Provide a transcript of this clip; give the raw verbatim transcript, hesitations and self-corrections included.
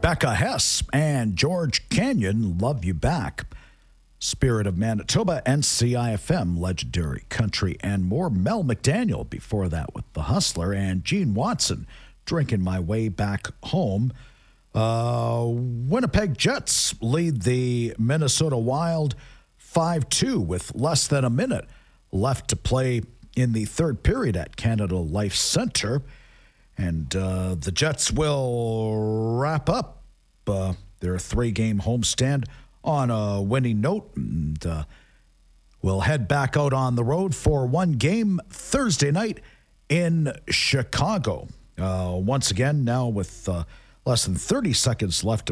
Rebecca Hess and George Canyon, Love You Back. Spirit of Manitoba, N C I F M, Legendary Country, and more. Mel McDaniel before that with The Hustler, and Gene Watson, Drinking My Way Back Home. Uh, Winnipeg Jets lead the Minnesota Wild five two with less than a minute left to play in the third period at Canada Life Centre. And uh, the Jets will wrap up uh, their three-game homestand on a winning note, and uh, we'll head back out on the road for one game Thursday night in Chicago. Uh, once again, now with uh, less than thirty seconds left to